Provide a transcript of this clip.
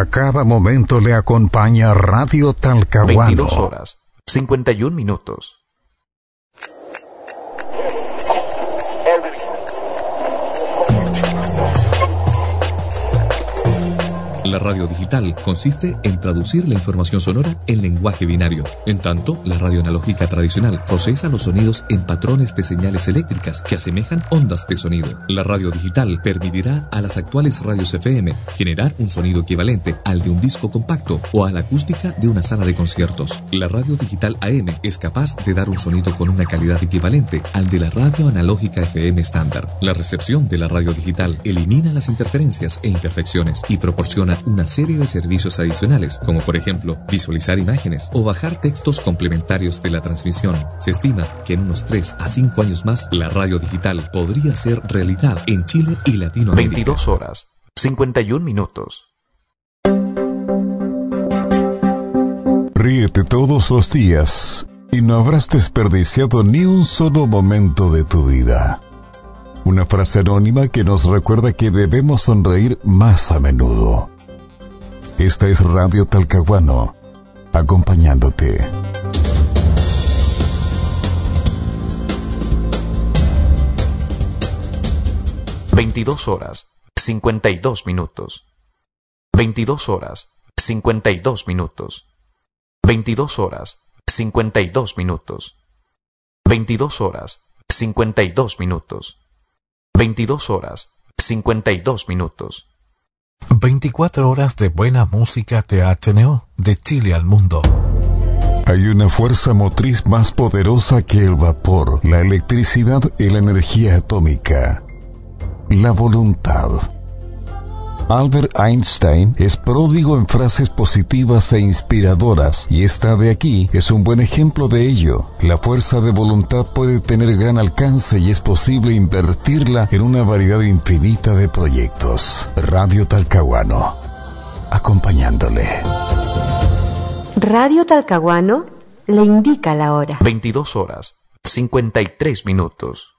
A cada momento le acompaña Radio Talcahuano. 22 horas, 51 minutos. La radio digital consiste en traducir la información sonora en lenguaje binario. En tanto, la radio analógica tradicional procesa los sonidos en patrones de señales eléctricas que asemejan ondas de sonido. La radio digital permitirá a las actuales radios FM generar un sonido equivalente al de un disco compacto o a la acústica de una sala de conciertos. La radio digital AM es capaz de dar un sonido con una calidad equivalente al de la radio analógica FM estándar. La recepción de la radio digital elimina las interferencias e imperfecciones y proporciona una serie de servicios adicionales, como por ejemplo visualizar imágenes o bajar textos complementarios de la transmisión. Se estima que en unos 3 a 5 años más la radio digital podría ser realidad en Chile y Latinoamérica. 22 horas, 51 minutos. Ríete todos los días y no habrás desperdiciado ni un solo momento de tu vida. Una frase anónima que nos recuerda que debemos sonreír más a menudo. Esta es Radio Talcahuano, acompañándote. Veintidós horas, 52 minutos. 22 horas, 52 minutos. 22 horas, 52 minutos. 22 horas, 52 minutos. 22 horas, 52 minutos. 24 horas de buena música THNO, de Chile al mundo. Hay una fuerza motriz más poderosa que el vapor, la electricidad y la energía atómica. La voluntad. Albert Einstein es pródigo en frases positivas e inspiradoras, y esta de aquí es un buen ejemplo de ello. La fuerza de voluntad puede tener gran alcance y es posible invertirla en una variedad infinita de proyectos. Radio Talcahuano, acompañándole. Radio Talcahuano le indica la hora. 22 horas, 53 minutos.